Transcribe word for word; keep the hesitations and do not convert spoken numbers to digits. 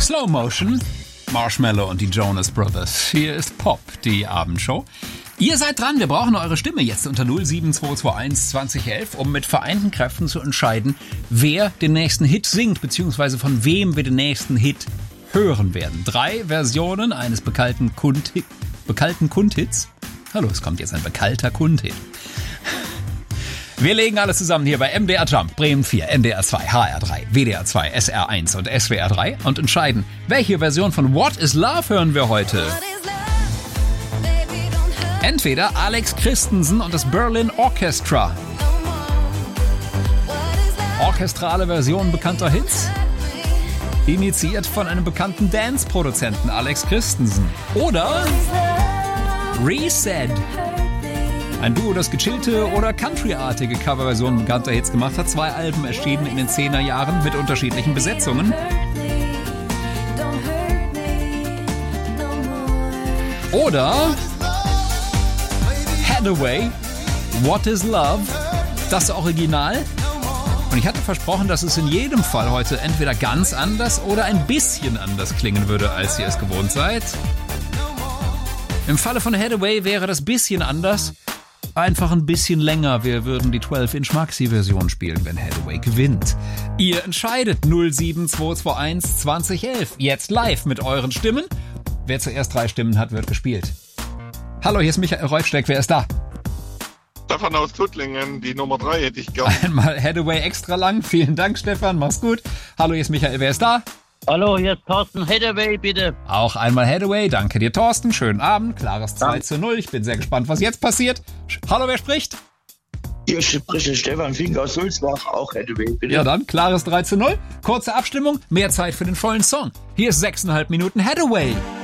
Slow Motion, Marshmallow und die Jonas Brothers. Hier ist Pop, die Abendshow. Ihr seid dran, wir brauchen eure Stimme jetzt unter null sieben zwei zwei eins zwanzig elf, um mit vereinten Kräften zu entscheiden, wer den nächsten Hit singt, beziehungsweise von wem wir den nächsten Hit hören werden. Drei Versionen eines bekannten Kund bekannten Kundhits. Hallo, es kommt jetzt ein bekannter Kundhit. Wir legen alles zusammen hier bei M D R Jump, Bremen vier, N D R zwei, H R drei, W D R zwei, S R eins und S W R drei und entscheiden, welche Version von What is Love hören wir heute. Entweder Alex Christensen und das Berlin Orchestra. Orchestrale Version bekannter Hits. Initiiert von einem bekannten Dance-Produzenten Alex Christensen. Oder Reset. Ein Duo, das gechillte oder countryartige Coverversionen bekannter Hits gemacht hat. Zwei Alben erschienen in den zehner Jahren mit unterschiedlichen Besetzungen. Oder Hathaway, What is Love, das Original. Und ich hatte versprochen, dass es in jedem Fall heute entweder ganz anders oder ein bisschen anders klingen würde, als ihr es gewohnt seid. Im Falle von Hathaway wäre das bisschen anders, einfach ein bisschen länger. Wir würden die zwölf Inch Maxi-Version spielen, wenn Hathaway gewinnt. Ihr entscheidet null sieben zwei zwei eins zwanzig elf. Jetzt live mit euren Stimmen. Wer zuerst drei Stimmen hat, wird gespielt. Hallo, hier ist Michael Reufsteck. Wer ist da? Stefan aus Tuttlingen, die Nummer drei hätte ich gern. Einmal Hathaway extra lang. Vielen Dank, Stefan. Mach's gut. Hallo, hier ist Michael. Wer ist da? Hallo, hier ist Thorsten. Hathaway, bitte. Auch einmal Hathaway. Danke dir, Thorsten. Schönen Abend. Klares zwei zu null. Ich bin sehr gespannt, was jetzt passiert. Hallo, wer spricht? Hier spricht Stefan Fink aus Sulzbach. Auch Hathaway, bitte. Ja dann, klares drei zu null. Kurze Abstimmung. Mehr Zeit für den vollen Song. Hier ist sechseinhalb Minuten Hathaway.